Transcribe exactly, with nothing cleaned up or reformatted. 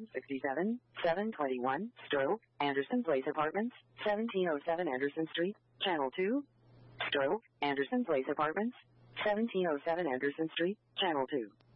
sixty-seven, seven twenty-one, Stroh, Anderson Place Apartments, seventeen oh seven Anderson Street, Channel two. Stroh, Anderson Place Apartments, seventeen oh seven Anderson Street, Channel two.